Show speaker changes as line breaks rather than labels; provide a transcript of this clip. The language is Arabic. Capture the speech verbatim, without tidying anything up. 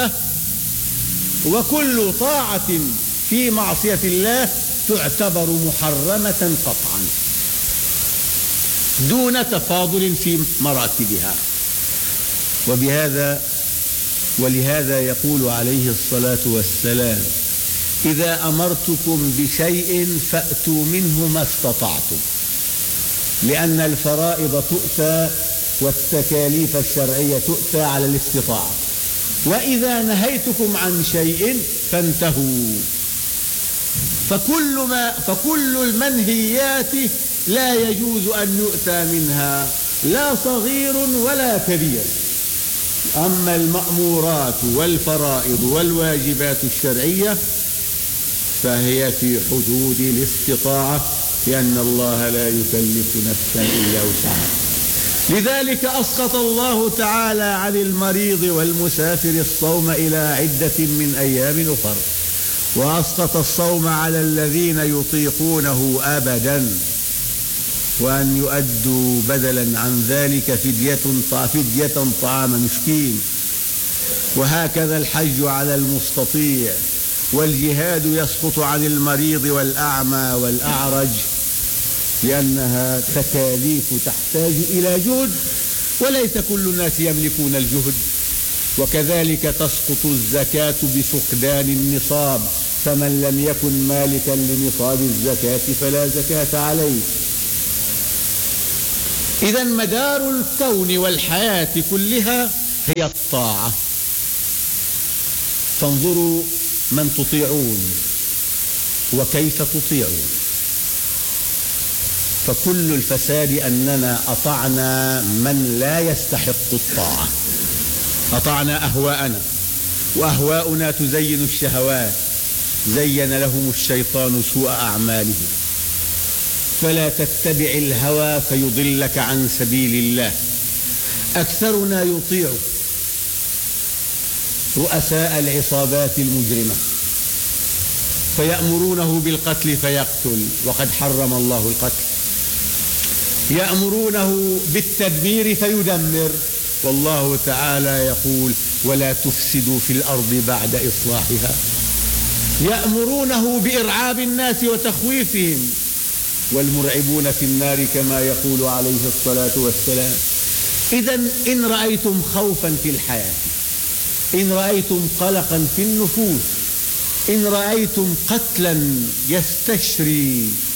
محبة، وكل طاعة في معصية الله تعتبر محرمة قطعا دون تفاضل في مراتبها. وبهذا ولهذا يقول عليه الصلاة والسلام: إذا أمرتكم بشيء فأتوا منه ما استطعتم، لأن الفرائض تؤتى والتكاليف الشرعية تؤتى على الاستطاعة، وإذا نهيتكم عن شيء فانتهوا. فكل, ما فكل المنهيات لا يجوز أن يؤتى منها لا صغير ولا كبير. أما المأمورات والفرائض والواجبات الشرعية فهي في حدود الاستطاعة، لأن الله لا يكلف نفسا إلا وسعها. لذلك أسقط الله تعالى عن المريض والمسافر الصوم إلى عدة من أيام أخر، وأسقط الصوم على الذين يطيقونه أبدا، وأن يؤدوا بدلا عن ذلك فدية فدية طعام مسكين. وهكذا الحج على المستطيع، والجهاد يسقط عن المريض والأعمى والأعرج، لأنها تكاليف تحتاج إلى جهد، وليس كل الناس يملكون الجهد. وكذلك تسقط الزكاة بفقدان النصاب، فمن لم يكن مالكا لنصاب الزكاة فلا زكاة عليه. إذن مدار الكون والحياة كلها هي الطاعة. فانظروا من تطيعون وكيف تطيعون. فكل الفساد أننا أطعنا من لا يستحق الطاعة، أطعنا أهواءنا، وأهواؤنا تزين الشهوات، زين لهم الشيطان سوء أعمالهم. فلا تتبع الهوى فيضلك عن سبيل الله. أكثرنا يطيع رؤساء العصابات المجرمة فيأمرونه بالقتل فيقتل، وقد حرم الله القتل. يأمرونه بالتدمير فيدمر، والله تعالى يقول: ولا تفسدوا في الأرض بعد إصلاحها. يأمرونه بإرعاب الناس وتخويفهم، والمرعبون في النار كما يقول عليه الصلاة والسلام. إذن إن رأيتم خوفا في الحياة، إن رأيتم قلقا في النفوس، إن رأيتم قتلا يستشري